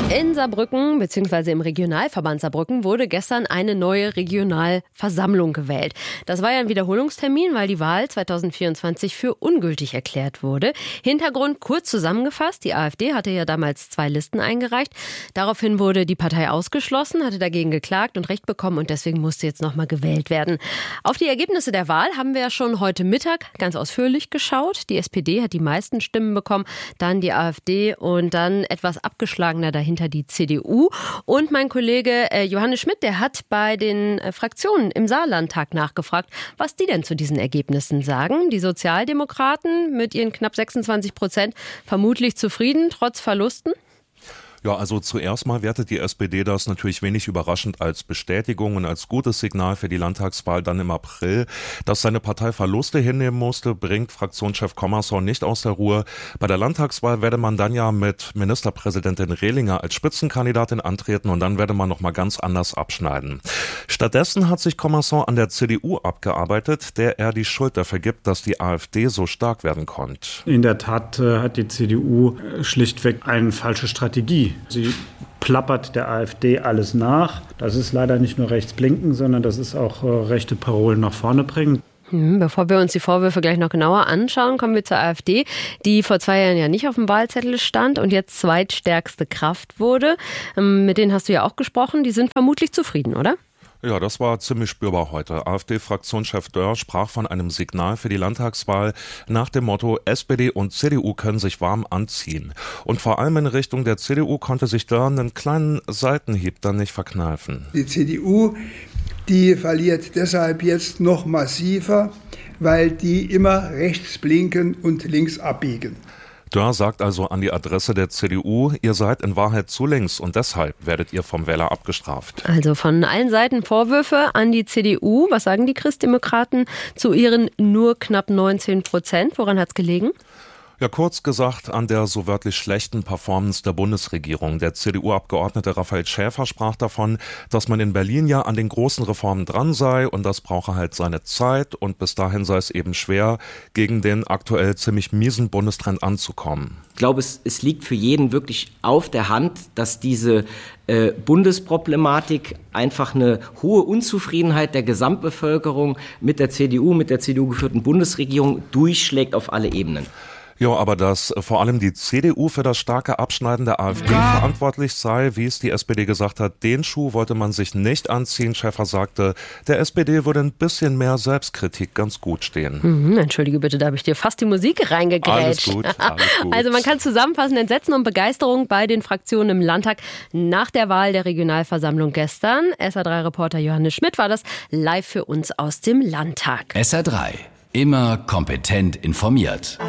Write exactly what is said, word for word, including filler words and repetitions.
In Saarbrücken bzw. im Regionalverband Saarbrücken wurde gestern eine neue Regionalversammlung gewählt. Das war ja ein Wiederholungstermin, weil die Wahl zweitausendvierundzwanzig für ungültig erklärt wurde. Hintergrund kurz zusammengefasst, die AfD hatte ja damals zwei Listen eingereicht. Daraufhin wurde die Partei ausgeschlossen, hatte dagegen geklagt und Recht bekommen und deswegen musste jetzt nochmal gewählt werden. Auf die Ergebnisse der Wahl haben wir ja schon heute Mittag ganz ausführlich geschaut. Die S P D hat die meisten Stimmen bekommen, dann die AfD und dann etwas abgeschlagener dahinter die C D U. Und mein Kollege äh, Johannes Schmidt, der hat bei den äh, Fraktionen im Saarlandtag nachgefragt, was die denn zu diesen Ergebnissen sagen. Die Sozialdemokraten mit ihren knapp sechsundzwanzig Prozent vermutlich zufrieden, trotz Verlusten. Ja, also zuerst mal wertet die S P D das natürlich wenig überraschend als Bestätigung und als gutes Signal für die Landtagswahl dann im April. Dass seine Partei Verluste hinnehmen musste, bringt Fraktionschef Kommerson nicht aus der Ruhe. Bei der Landtagswahl werde man dann ja mit Ministerpräsidentin Rehlinger als Spitzenkandidatin antreten und dann werde man nochmal ganz anders abschneiden. Stattdessen hat sich Kommerson an der C D U abgearbeitet, der er die Schuld dafür gibt, dass die AfD so stark werden konnte. In der Tat äh, hat die C D U schlichtweg eine falsche Strategie. Sie plappert der AfD alles nach. Das ist leider nicht nur rechts blinken, sondern das ist auch äh, rechte Parolen nach vorne bringen. Bevor wir uns die Vorwürfe gleich noch genauer anschauen, kommen wir zur AfD, die vor zwei Jahren ja nicht auf dem Wahlzettel stand und jetzt zweitstärkste Kraft wurde. Mit denen hast du ja auch gesprochen. Die sind vermutlich zufrieden, oder? Ja, das war ziemlich spürbar heute. AfD-Fraktionschef Dörr sprach von einem Signal für die Landtagswahl nach dem Motto, S P D und C D U können sich warm anziehen. Und vor allem in Richtung der C D U konnte sich Dörr einen kleinen Seitenhieb dann nicht verkneifen. Die C D U, die verliert deshalb jetzt noch massiver, weil die immer rechts blinken und links abbiegen. Dörr sagt also an die Adresse der C D U, ihr seid in Wahrheit zu links und deshalb werdet ihr vom Wähler abgestraft. Also von allen Seiten Vorwürfe an die C D U. Was sagen die Christdemokraten zu ihren nur knapp neunzehn Prozent? Woran hat es gelegen? Ja, kurz gesagt, an der so wörtlich schlechten Performance der Bundesregierung. Der C D U-Abgeordnete Raphael Schäfer sprach davon, dass man in Berlin ja an den großen Reformen dran sei und das brauche halt seine Zeit und bis dahin sei es eben schwer, gegen den aktuell ziemlich miesen Bundestrend anzukommen. Ich glaube, es, es liegt für jeden wirklich auf der Hand, dass diese äh, Bundesproblematik einfach eine hohe Unzufriedenheit der Gesamtbevölkerung mit der C D U, mit der C D U geführten Bundesregierung durchschlägt auf alle Ebenen. Ja, aber dass vor allem die C D U für das starke Abschneiden der AfD verantwortlich sei, wie es die S P D gesagt hat, den Schuh wollte man sich nicht anziehen. Schäfer sagte, der S P D würde ein bisschen mehr Selbstkritik ganz gut stehen. Mhm, entschuldige bitte, da habe ich dir fast die Musik reingegrätscht. Alles gut, alles gut. Also man kann zusammenfassen, Entsetzen und Begeisterung bei den Fraktionen im Landtag nach der Wahl der Regionalversammlung gestern. S R drei Reporter Johannes Schmidt war das live für uns aus dem Landtag. S R drei, immer kompetent informiert.